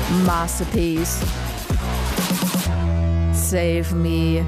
Masterpiece. Save me.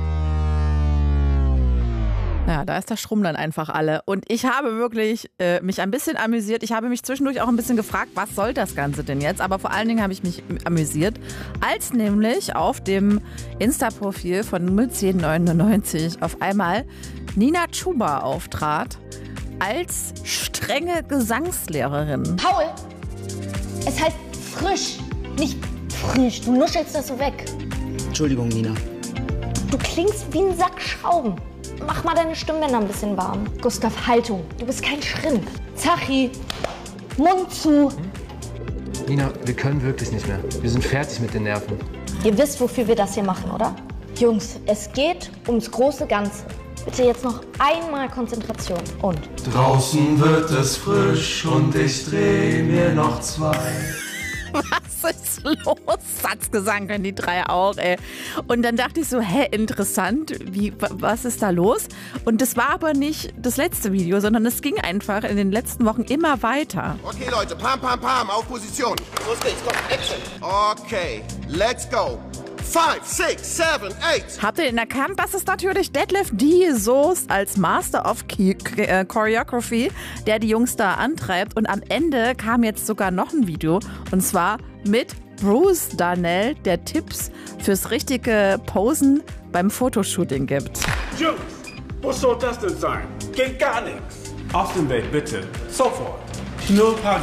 Ja, da ist das Schrumm dann einfach alle. Und ich habe wirklich mich ein bisschen amüsiert. Ich habe mich zwischendurch auch ein bisschen gefragt, was soll das Ganze denn jetzt? Aber vor allen Dingen habe ich mich amüsiert, als nämlich auf dem Insta-Profil von 01099 auf einmal Nina Chuba auftrat als strenge Gesangslehrerin. Paul, es heißt frisch, nicht frisch. Du nuschelst das so weg. Entschuldigung, Nina. Du klingst wie ein Sack Schrauben. Mach mal deine Stimmbänder ein bisschen warm. Gustav, Haltung. Du bist kein Schrimp. Zachi, Mund zu. Nina, wir können wirklich nicht mehr. Wir sind fertig mit den Nerven. Ihr wisst, wofür wir das hier machen, oder? Jungs, es geht ums große Ganze. Bitte jetzt noch einmal Konzentration. Und? Draußen wird es frisch und ich dreh mir noch 2. Was ist los? Satzgesang können die drei auch, ey. Und dann dachte ich so, interessant, was ist da los? Und das war aber nicht das letzte Video, sondern es ging einfach in den letzten Wochen immer weiter. Okay, Leute, pam, auf Position. Los geht's, komm, Action. Okay, let's go. 5, 6, 7, 8. Habt ihr denn erkannt? Das ist natürlich Detlef D. Soest als Master of Choreography, der die Jungs da antreibt. Und am Ende kam jetzt sogar noch ein Video. Und zwar mit Bruce Darnell, der Tipps fürs richtige Posen beim Fotoshooting gibt. Jungs, was soll das denn sein? Geht gar nichts. Aus dem Weg, bitte. Sofort. Nur ein paar